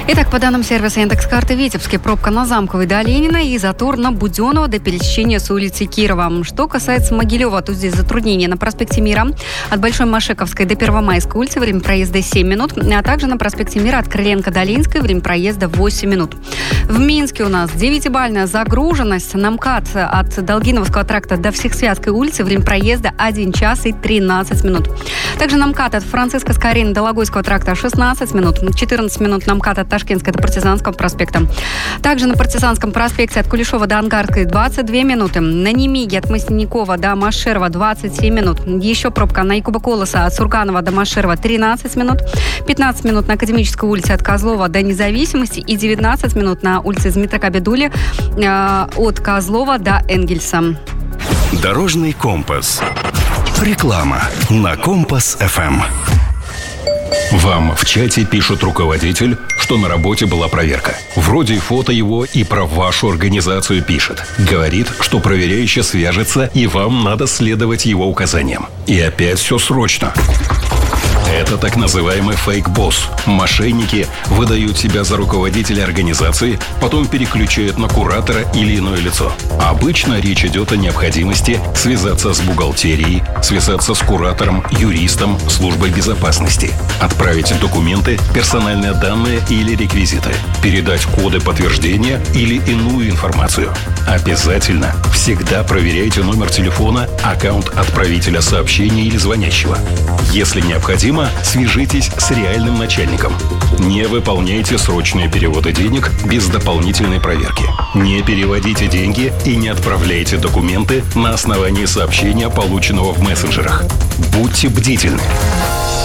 Итак, по данным сервиса Яндекс.Карты, в Витебске пробка на Замковой до Ленина и затор на Буденного до пересечения с улицей Кирова. Что касается Могилева, то здесь затруднения на проспекте Мира от Большой Машековской до Первомайской улицы, время проезда 7 минут, а также на проспекте Мира от Крыленко до Ленинской, время проезда 8 минут. В Минске у нас 9-бальная загруженность на МКАД от Долгиновского тракта до Всехсвятской улицы, время проезда 1 час и 13 минут. Также на МКАД от Франциска Скорина до Логойского тракта 16 минут, 14 минут на МКАД от Ташкентской до Партизанского проспекта. Также на Партизанском проспекте от Кулешова до Ангарской 22 минуты. На Немиге от Маслянникова до Машерова 27 минут. Еще пробка на Якуба Колоса от Сурганова до Машерова 13 минут. 15 минут на Академической улице от Козлова до Независимости и 19 минут на улице Дмитра Бедули от Козлова до Энгельса. Дорожный компас. Реклама на Компас-ФМ. Вам в чате пишет руководитель, что на работе была проверка. Вроде фото его и про вашу организацию пишет. Говорит, что проверяющий свяжется, и вам надо следовать его указаниям. И опять все срочно. Это так называемый фейк-босс. Мошенники выдают себя за руководителя организации, потом переключают на куратора или иное лицо. Обычно речь идет о необходимости связаться с бухгалтерией, связаться с куратором, юристом, службой безопасности, отправить документы, персональные данные или реквизиты, передать коды подтверждения или иную информацию. Обязательно всегда проверяйте номер телефона, аккаунт отправителя сообщения или звонящего. Если необходимо, свяжитесь с реальным начальником. Не выполняйте срочные переводы денег без дополнительной проверки. Не переводите деньги и не отправляйте документы на основании сообщения, полученного в мессенджерах. Будьте бдительны.